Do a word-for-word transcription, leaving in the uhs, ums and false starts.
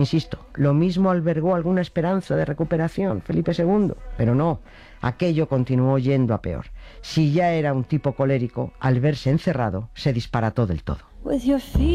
Insisto, lo mismo albergó alguna esperanza de recuperación Felipe segundo, pero no, aquello continuó yendo a peor. Si ya era un tipo colérico, al verse encerrado, se disparató del todo.